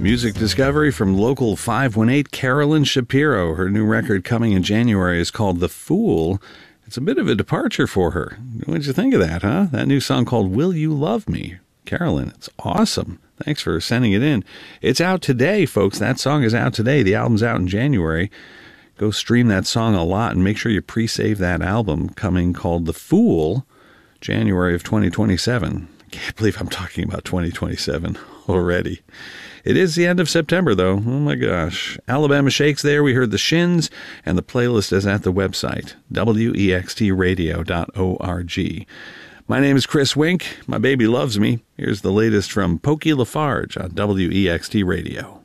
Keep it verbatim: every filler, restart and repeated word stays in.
Music discovery from local five one eight Carolyn Shapiro. Her new record coming in January is called The Fool. It's a bit of a departure for her. What'd you think of that, huh? That new song called Will You Love Me? Carolyn, it's awesome. Thanks for sending it in. It's out today, folks. That song is out today. The album's out in January. Go stream that song a lot and make sure you pre-save that album coming called The Fool, January of twenty twenty-seven. I can't believe I'm talking about twenty twenty-seven already. It is the end of September, though. Oh, my gosh. Alabama Shakes there. We heard the Shins, and the playlist is at the website, W E X T radio dot org. My name is Chris Wink. My baby loves me. Here's the latest from Pokey Lafarge on W E X T Radio.